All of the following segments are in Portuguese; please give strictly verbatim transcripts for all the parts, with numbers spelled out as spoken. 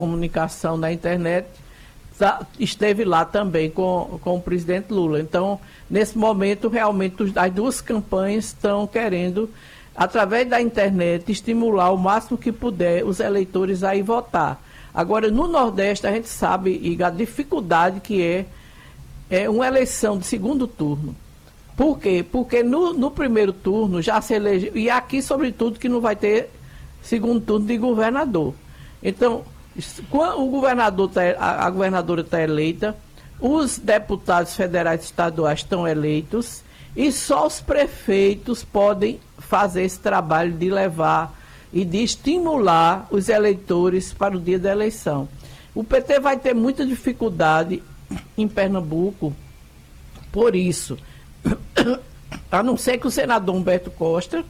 comunicação na internet, tá, esteve lá também com, com o presidente Lula. Então, nesse momento, realmente, as duas campanhas estão querendo, através da internet, estimular o máximo que puder os eleitores a ir votar. Agora, no Nordeste, a gente sabe, Igor, a dificuldade que é, é uma eleição de segundo turno. Por quê? Porque no, no primeiro turno já se elegeu, e aqui, sobretudo, que não vai ter segundo turno de governador. Então, o governador tá, a, a governadora está eleita, os deputados federais e estaduais estão eleitos, e só os prefeitos podem fazer esse trabalho de levar e de estimular os eleitores para o dia da eleição. O P T vai ter muita dificuldade em Pernambuco por isso, a não ser que o senador Humberto Costa,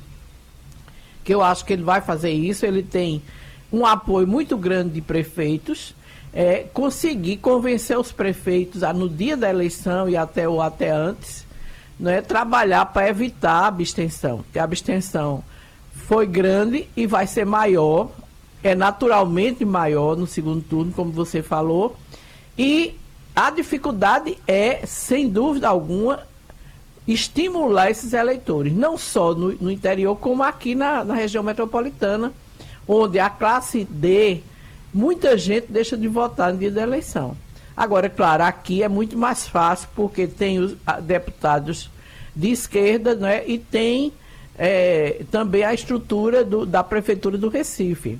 que eu acho que ele vai fazer isso, ele tem um apoio muito grande de prefeitos, é, conseguir convencer os prefeitos a, no dia da eleição e até ou até antes, né, trabalhar para evitar a abstenção, porque a abstenção foi grande e vai ser maior, é naturalmente maior no segundo turno, como você falou, e a dificuldade é, sem dúvida alguma, estimular esses eleitores, não só no, no interior, como aqui na, na região metropolitana, onde a classe D, muita gente deixa de votar no dia da eleição. Agora, claro, aqui é muito mais fácil, porque tem os deputados de esquerda, né, e tem é, também a estrutura do, da Prefeitura do Recife.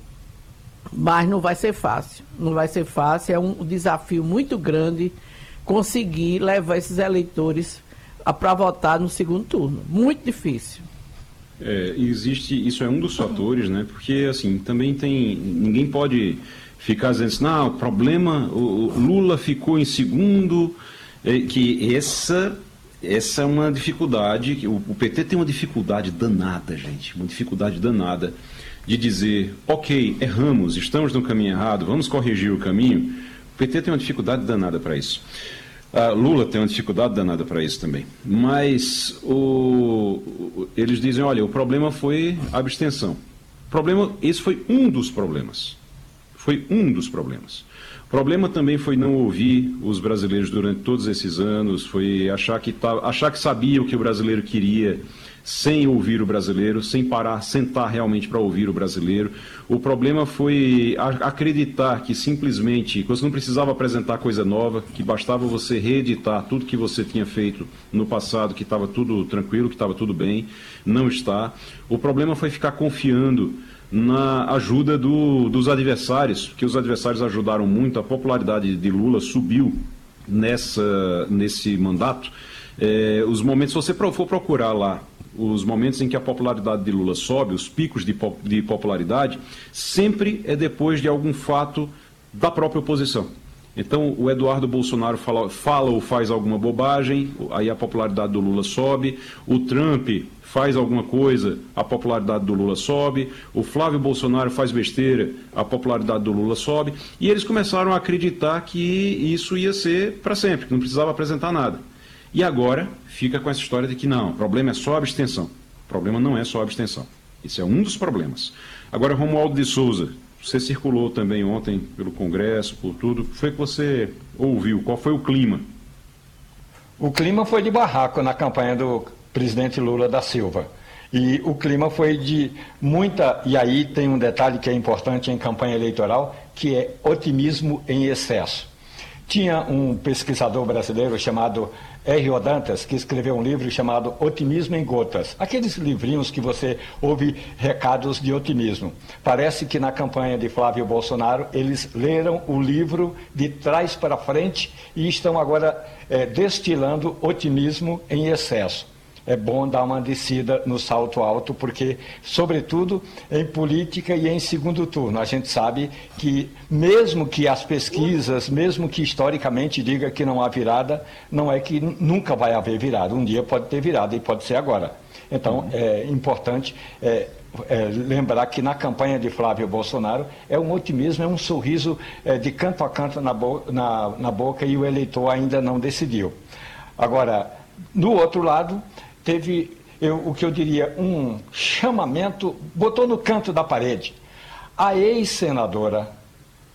Mas não vai ser fácil, não vai ser fácil, é um desafio muito grande conseguir levar esses eleitores para votar no segundo turno. Muito difícil. É, existe, isso é um dos fatores, né? Porque, assim, também tem, ninguém pode ficar dizendo assim, não, o problema, o, o Lula ficou em segundo, é, que essa, essa é uma dificuldade, o, o P T tem uma dificuldade danada, gente, uma dificuldade danada de dizer, ok, erramos, estamos no caminho errado, vamos corrigir o caminho. O P T tem uma dificuldade danada para isso. A Lula tem uma dificuldade danada para isso também. Mas o, o, eles dizem, olha, o problema foi a abstenção. O problema, esse foi um dos problemas. Foi um dos problemas. O problema também foi não ouvir os brasileiros durante todos esses anos, foi achar que, tá, achar que sabia o que o brasileiro queria, sem ouvir o brasileiro, sem parar, sentar realmente para ouvir o brasileiro. O problema foi acreditar que simplesmente você não precisava apresentar coisa nova, que bastava você reeditar tudo que você tinha feito no passado, que estava tudo tranquilo, que estava tudo bem. Não está. O problema foi ficar confiando na ajuda do, dos adversários, que os adversários ajudaram muito, a popularidade de Lula subiu nessa, nesse mandato. É, os momentos, se você for procurar lá, os momentos em que a popularidade de Lula sobe, os picos de, de popularidade, sempre é depois de algum fato da própria oposição. Então, o Eduardo Bolsonaro fala, fala ou faz alguma bobagem, aí a popularidade do Lula sobe, o Trump faz alguma coisa, a popularidade do Lula sobe, o Flávio Bolsonaro faz besteira, a popularidade do Lula sobe, e eles começaram a acreditar que isso ia ser para sempre, que não precisava apresentar nada. E agora fica com essa história de que não, o problema é só a abstenção. O problema não é só a abstenção. Isso é um dos problemas. Agora, Romualdo de Souza, você circulou também ontem pelo Congresso, por tudo. O que foi que você ouviu? Qual foi o clima? O clima foi de barraco na campanha do presidente Lula da Silva. E o clima foi de muita... E aí tem um detalhe que é importante em campanha eleitoral, que é otimismo em excesso. Tinha um pesquisador brasileiro chamado R. O. Dantas, que escreveu um livro chamado Otimismo em Gotas. Aqueles livrinhos que você ouve recados de otimismo. Parece que na campanha de Flávio Bolsonaro, eles leram o livro de trás para frente e estão agora é, destilando otimismo em excesso. É bom dar uma descida no salto alto, porque, sobretudo, em política e em segundo turno, a gente sabe que, mesmo que as pesquisas, mesmo que historicamente diga que não há virada, não é que nunca vai haver virada. Um dia pode ter virada e pode ser agora. Então, é importante é, é, lembrar que na campanha de Flávio Bolsonaro é um otimismo, é um sorriso é, de canto a canto na, bo na, na boca e o eleitor ainda não decidiu. Agora, no outro lado, teve, eu, o que eu diria, um chamamento, botou no canto da parede. A ex-senadora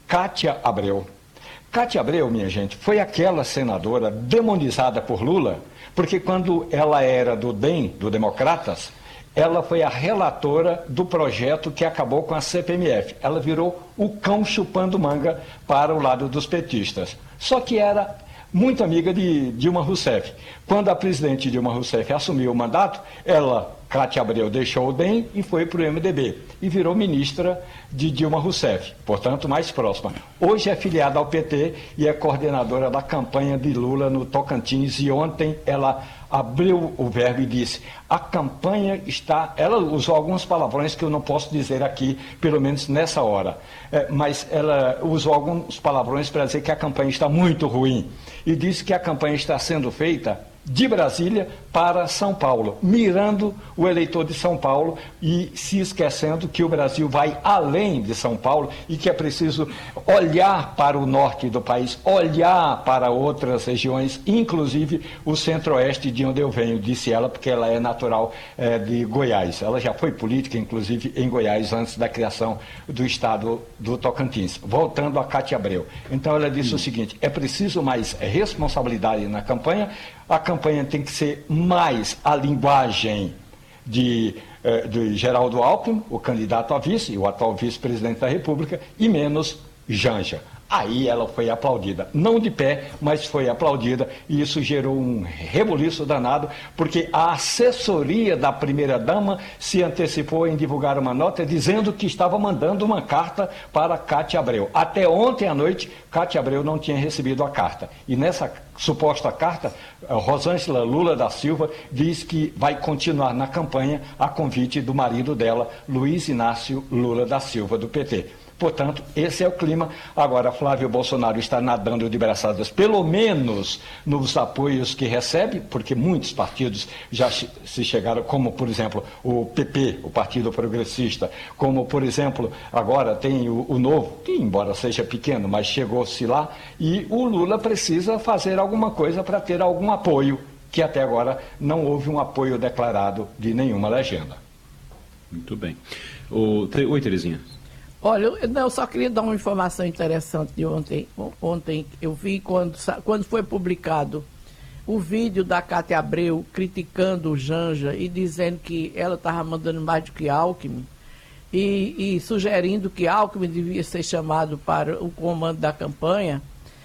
Cátia Abreu. Cátia Abreu, minha gente, foi aquela senadora demonizada por Lula, porque quando ela era do D E M, do Democratas, ela foi a relatora do projeto que acabou com a C P M F. Ela virou o cão chupando manga para o lado dos petistas. Só que era muito amiga de Dilma Rousseff. Quando a presidente Dilma Rousseff assumiu o mandato, ela, Cátia Abreu, deixou o D E M e foi para o M D B. E virou ministra de Dilma Rousseff, portanto, mais próxima. Hoje é filiada ao P T e é coordenadora da campanha de Lula no Tocantins. E ontem ela abriu o verbo e disse: a campanha está... Ela usou alguns palavrões que eu não posso dizer aqui, pelo menos nessa hora. É, mas ela usou alguns palavrões para dizer que a campanha está muito ruim. E disse que a campanha está sendo feita de Brasília para São Paulo, mirando o eleitor de São Paulo e se esquecendo que o Brasil vai além de São Paulo e que é preciso olhar para o norte do país, olhar para outras regiões, inclusive o centro-oeste de onde eu venho, disse ela, porque ela é natural é, de Goiás. Ela já foi política, inclusive, em Goiás, antes da criação do estado do Tocantins. Voltando a Cátia Abreu. Então ela disse o seguinte: é preciso mais responsabilidade na campanha. A campanha tem que ser mais a linguagem de, eh, de Geraldo Alckmin, o candidato a vice, e o atual vice-presidente da República, e menos Janja. Aí ela foi aplaudida, não de pé, mas foi aplaudida, e isso gerou um rebuliço danado, porque a assessoria da primeira-dama se antecipou em divulgar uma nota dizendo que estava mandando uma carta para Cátia Abreu. Até ontem à noite, Cátia Abreu não tinha recebido a carta. E nessa suposta carta, Rosângela Lula da Silva diz que vai continuar na campanha a convite do marido dela, Luiz Inácio Lula da Silva, do P T. Portanto, esse é o clima. Agora, Flávio Bolsonaro está nadando de braçadas, pelo menos nos apoios que recebe, porque muitos partidos já se chegaram, como, por exemplo, o P P, o Partido Progressista, como, por exemplo, agora tem o, o Novo, que embora seja pequeno, mas chegou-se lá, e o Lula precisa fazer alguma coisa para ter algum apoio, que até agora não houve um apoio declarado de nenhuma legenda. Muito bem. O... Oi, Terezinha. Olha, eu, não, eu só queria dar uma informação interessante de ontem. Ontem eu vi quando, quando foi publicado o vídeo da Cátia Abreu criticando o Janja e dizendo que ela estava mandando mais do que Alckmin e, e sugerindo que Alckmin devia ser chamado para o comando da campanha.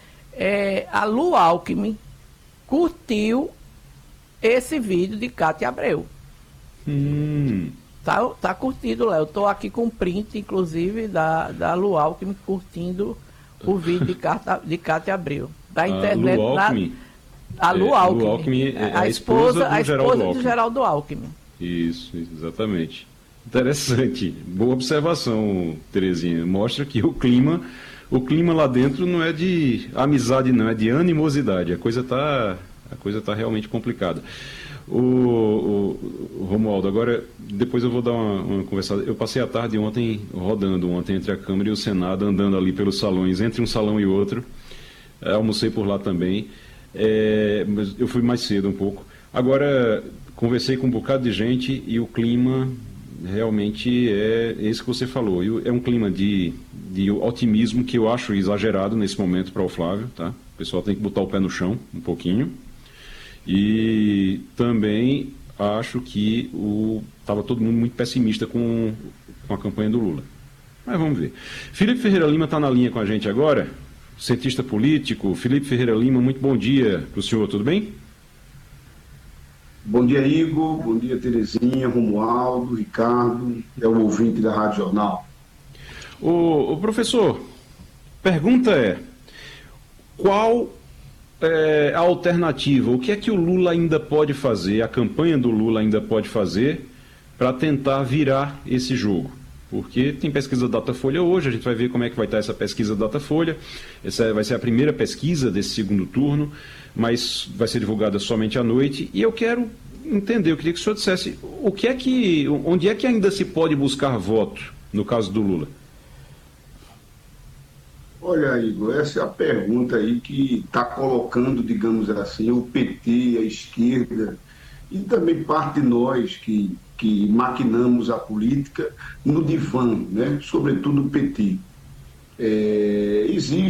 É, a Lu Alckmin curtiu esse vídeo de Cátia Abreu. Hum... Tá, tá curtido, Léo. Eu tô aqui com um print, inclusive, da, da Lu Alckmin curtindo o vídeo de, Cátia, de Cátia Abreu. Da internet. A Lu Alckmin? Na, a Lu é, Alckmin. Lu Alckmin é a, a esposa, a esposa Geraldo do Alckmin. Geraldo Alckmin. Isso, exatamente. Interessante. Boa observação, Terezinha. Mostra que o clima, o clima lá dentro não é de amizade, não, é de animosidade. A coisa tá, a coisa tá realmente complicada. O, o, o Romualdo, agora, depois eu vou dar uma, uma conversada. Eu passei a tarde ontem rodando, ontem entre a Câmara e o Senado, andando ali pelos salões, entre um salão e outro. É, almocei por lá também, é, mas eu fui mais cedo um pouco. Agora, conversei com um bocado de gente e o clima realmente é esse que você falou. É um clima de, de otimismo que eu acho exagerado nesse momento para o Flávio, tá? O pessoal tem que botar o pé no chão um pouquinho. E também acho que estava todo mundo muito pessimista com, com a campanha do Lula. Mas vamos ver. Felipe Ferreira Lima está na linha com a gente agora, cientista político. Felipe Ferreira Lima, muito bom dia para o senhor, tudo bem? Bom dia, Igor. Bom dia, Terezinha, Romualdo, Ricardo, é o ouvinte da Rádio Jornal. O, o professor, pergunta é, qual é a alternativa? O que é que o Lula ainda pode fazer, a campanha do Lula ainda pode fazer para tentar virar esse jogo? Porque tem pesquisa Datafolha hoje, a gente vai ver como é que vai estar essa pesquisa Datafolha. Essa vai ser a primeira pesquisa desse segundo turno, mas vai ser divulgada somente à noite. E eu quero entender, eu queria que o senhor dissesse o que é que, onde é que ainda se pode buscar voto no caso do Lula? Olha, Igor, essa é a pergunta aí que está colocando, digamos assim, o P T, a esquerda e também parte de nós que, que maquinamos a política no divã, né? Sobretudo o P T. é, existe